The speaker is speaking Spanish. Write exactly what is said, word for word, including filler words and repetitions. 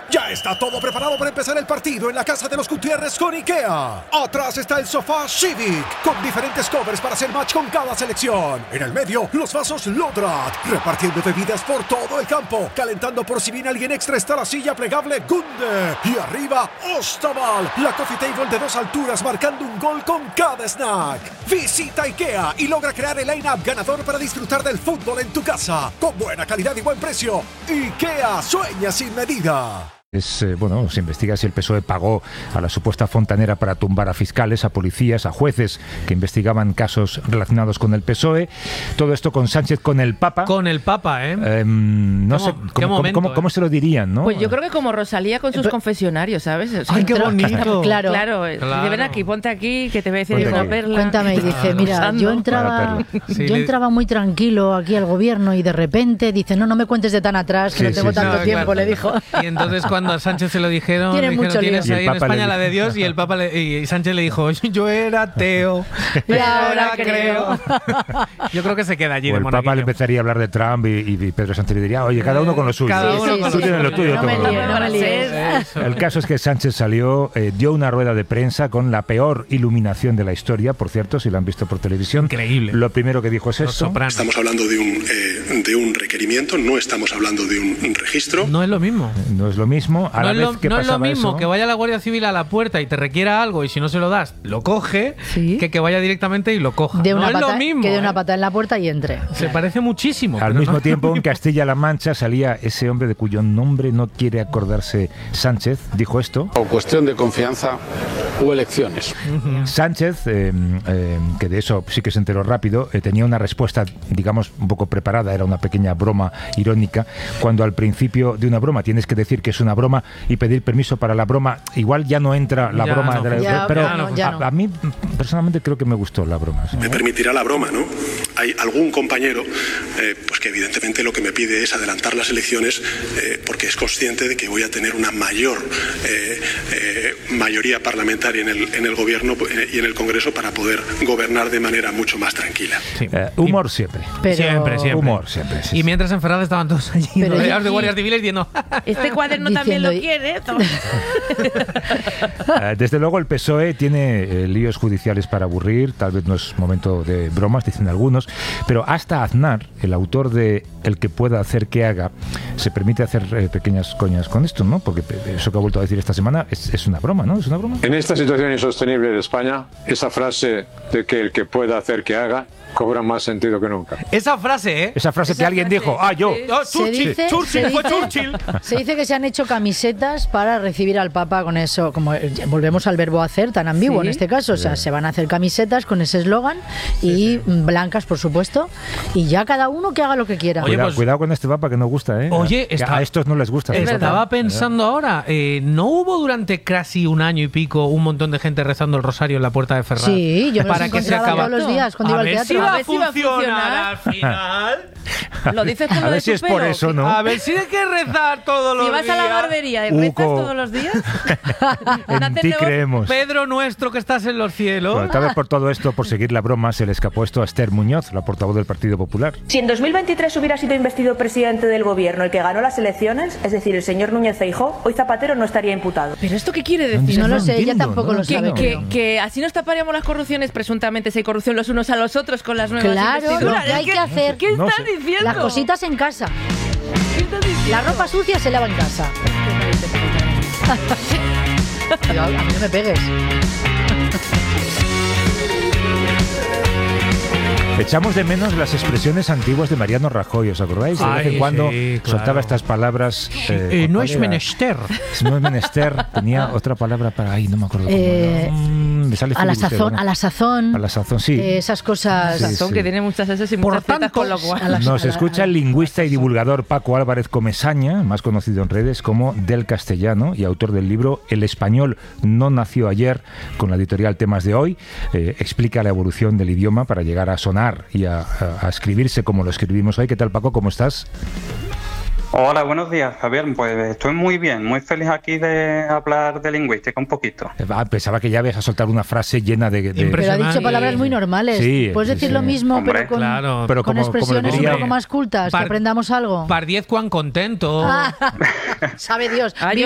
Ya está todo preparado para empezar el partido en la casa de los Gutiérrez con IKEA. Atrás está el sofá Civic, con diferentes covers para hacer match con cada selección. En el medio, los vasos Lodrat, repartiendo bebidas por todo el campo. Calentando por si viene alguien extra está la silla plegable Gunde. Y arriba, Ostaval, la coffee table de dos alturas marcando un gol con cada snack. Visita IKEA y logra crear el line-up ganador para disfrutar del fútbol en tu casa. Con buena calidad y buen precio. IKEA, sueña sin medida. Es, eh, bueno, se investiga si el P S O E pagó a la supuesta fontanera para tumbar a fiscales, a policías, a jueces que investigaban casos relacionados con el P S O E. Todo esto con Sánchez, con el Papa. Con el Papa, ¿eh? eh no sé, ¿Qué ¿cómo, momento, cómo, eh? cómo se lo dirían, no? Pues yo creo que como Rosalía con sus eh, confesionarios, ¿sabes? O sea, ¡Ay, qué entró- bonito! Claro, Claro. claro. Ven aquí, ponte aquí, que te voy a decir Ponte una aquí. perla. Cuéntame, y dice, mira, Usando. yo entraba, Para Sí, yo le- entraba muy tranquilo aquí al gobierno y de repente dice, no, no me cuentes de tan atrás, que Sí, no tengo sí, tanto No, tiempo, claro. le dijo. Y entonces cuando a Sánchez se lo dijeron, Tiene dijeron, mucho lío. tienes Y el ahí en Papa España le la de dijo- Dios, y el Papa le- y Sánchez le dijo, yo era ateo, Y pero ahora ahora creo. Yo creo que se queda allí O de el Papa le monaguillo. empezaría a hablar de Trump y, y Pedro Sánchez le diría, oye, cada uno con lo suyo. Cada uno Tú con lo tienes lo suyo. tuyo, No yo me tengo lo líes, mío. no me líes. Eso. El caso es que Sánchez salió, eh, dio una rueda de prensa con la peor iluminación de la historia, por cierto, si la han visto por televisión. Increíble. Lo primero que dijo es Los esto. Sopranos. Estamos hablando de un, eh, de un requerimiento, no estamos hablando de un, un registro. No es lo mismo. No es lo mismo. A No la es vez lo, que no es lo pasaba mismo eso, que vaya la Guardia Civil a la puerta y te requiera algo y si no se lo das, lo coge, Sí. que que vaya directamente y lo coja. De no una es pata, lo mismo. que de una ¿eh? pata en la puerta y entre. Se parece muchísimo. Al pero mismo no. tiempo, en Castilla-La Mancha salía ese hombre de cuyo nombre no quiere acordarse Sánchez. Dijo esto. O cuestión de confianza o elecciones. Sánchez, eh, eh, que de eso sí que se enteró rápido, eh, tenía una respuesta, digamos, un poco preparada, era una pequeña broma irónica, cuando al principio de una broma tienes que decir que es una broma y pedir permiso para la broma, igual ya no entra la Ya broma, no. de la- Ya, pero ya no, ya a, no. a mí personalmente creo que me gustó la broma. ¿sí? Me permitirá la broma, ¿no? Hay algún compañero eh, pues que evidentemente lo que me pide es adelantar las elecciones eh, porque es consciente de que voy a tener una mayor eh, eh, mayoría parlamentaria en el, en el gobierno eh, y en el Congreso para poder gobernar de manera mucho más tranquila. Sí. Eh, humor siempre. Pero, Siempre, siempre. Humor siempre. sí, Y sí. mientras en Ferraz estaban todos allí Pero rodeados de y- guardias civiles diciendo Este cuaderno también lo Diciendo- quiere. Toma. Eh, Desde luego el P S O E tiene eh, líos judiciales para aburrir, tal vez no es momento de bromas, dicen algunos, pero hasta Aznar, el autor de El que pueda hacer que haga, se permite hacer eh, pequeñas coñas con esto, ¿no? Porque eh, eso que ha vuelto a decir esta semana es, es una broma, ¿no? ¿Es una broma? En esta situación insostenible de España, esa frase de que el que pueda hacer que haga cobra más sentido que nunca. esa frase, ¿eh? Esa frase Esa que alguien frase, dijo, ah, yo. sí. Oh, Se Churchill, dice- Churchill, se fue dice- Churchill. Se dice que se han hecho camisetas para recibir al Papa con eso, como eh, volvemos al verbo hacer, tan ambiguo Sí. en este caso, o sea, se van a hacer camisetas con ese eslogan y mm, blancas, por supuesto, y ya cada uno que haga lo que quiera. Oye, Cuidado, pues- cuidado con este Papa que no gusta, ¿eh? Oye, Que está- a estos no les gusta. Estaba este Papa. pensando ahora, eh, ¿no hubo durante casi un año y pico un montón de gente rezando el rosario en la puerta de Ferraz? Sí, yo me los para que se encontraba acaba. todos los días cuando a iba al ver teatro. si va A a ver si va a funcionar funcionar. al final. Lo dices con A lo ver de si tu es por pelo. eso, ¿no? A ver si hay que rezar todos los Si vas días. a la barbería y rezas Uco. todos los días. En Date ti nuevo- creemos. Pedro nuestro que estás en los cielos. Bueno, tal vez por todo esto, por seguir la broma, se le escapó esto a Esther Muñoz, la portavoz del Partido Popular. Si en dos mil veintitrés hubiera sido investido presidente del gobierno el que ganó las elecciones, es decir, el señor Núñez Feijóo, hoy Zapatero no estaría imputado. ¿Pero esto qué quiere decir? No lo sé, ella entiendo, tampoco no lo Que, sabe. entiendo. que, que así nos taparíamos las corrupciones, presuntamente, si hay corrupción los unos a los otros con las nuevas Claro, investiduras. lo que hay Es que hacer. ¿Qué No estás sé. diciendo? Las cositas en casa. ¿Qué estás diciendo? La ropa sucia se lava en casa. Cuidado, a mí no me pegues. Echamos de menos las expresiones antiguas de Mariano Rajoy, ¿os acordáis? De vez en Ay, cuando sí, claro. soltaba estas palabras. eh, Eh, no ¿cuál es era? menester. No es menester. Tenía otra palabra para ahí, no me acuerdo cómo Eh, era. Mm, me sale A la filibustero, sazón, ¿no? a la sazón. A la sazón, sí. eh, esas cosas. Sí, Sazón, sí. que tiene muchas S y Por muchas zetas, tanto, con lo cual. a la- Nos a la- escucha el lingüista y divulgador Paco Álvarez Comesaña, más conocido en redes como Del Castellano y autor del libro El español no nació ayer, con la editorial Temas de Hoy. Eh, explica la evolución del idioma para llegar a sonar y a, a- a escribirse como lo escribimos hoy. ¿Qué tal, Paco? ¿Cómo estás? Hola, buenos días, Javier. Pues estoy muy bien, muy feliz aquí de hablar de lingüística un poquito. Eh, ah, pensaba que ya ibas a soltar una frase llena de... de- Pero ha Impresionante. dicho palabras muy normales. Sí, Puedes sí, decir sí. lo mismo, Hombre, pero con, claro. Pero con como, como le expresiones diría... un poco más cultas, Par- que aprendamos algo. Par diez cuan contento. Sabe Dios. Adiós.